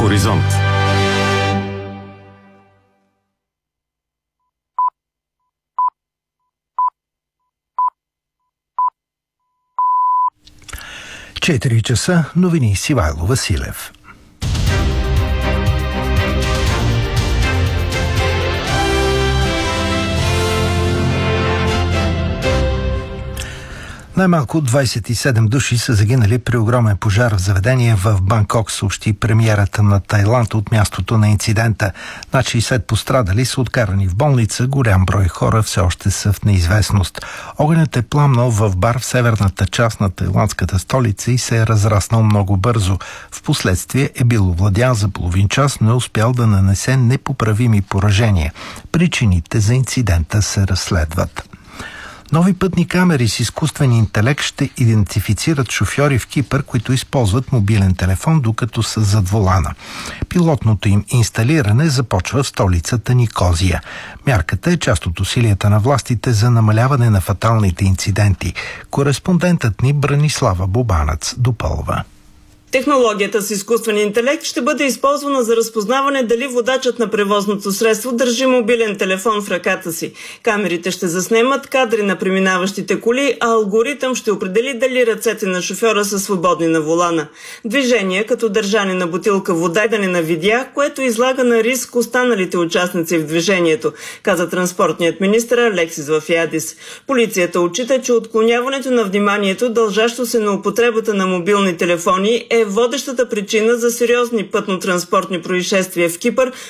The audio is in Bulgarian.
Хоризонт. Четири часа, новини с Ивайло Василев. Най-малко 27 души са загинали при огромен пожар в заведение в Банкок, съобщи премиерата на Тайланд от мястото на инцидента. Над 60 пострадали са откарани в болница, голям брой хора все още са в неизвестност. Огънят е пламнал в бар в северната част на тайландската столица и се е разраснал много бързо. Впоследствие е бил овладян за половин час, но е успял да нанесе непоправими поражения. Причините за инцидента се разследват. Нови пътни камери с изкуствен интелект ще идентифицират шофьори в Кипър, които използват мобилен телефон, докато са зад волана. Пилотното им инсталиране започва в столицата Никозия. Мярката е част от усилията на властите за намаляване на фаталните инциденти. Кореспондентът ни Бранислава Бобанец допълва. Технологията с изкуствен интелект ще бъде използвана за разпознаване дали водачът на превозното средство държи мобилен телефон в ръката си. Камерите ще заснемат кадри на преминаващите коли, а алгоритъм ще определи дали ръцете на шофьора са свободни на волана. Движение като държане на бутилка вода и да не навидя, което излага на риск останалите участници в движението, каза транспортният министър Алексис Вафиадис. Полицията отчита, че отклоняването на вниманието, дължащо се на употребата на мобилни телефони, е водещата причина за сериозни пътно-транспортни происшествия в Кипър,